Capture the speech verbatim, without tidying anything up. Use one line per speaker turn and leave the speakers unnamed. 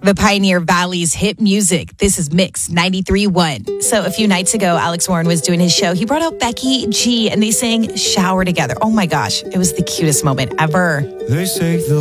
The Pioneer Valley's hit music. This is Mix ninety-three point one. So a few nights ago, Alex Warren was doing his show. He brought out Becky G and they sang Shower together. Oh my gosh, it was the cutest moment ever.
They say the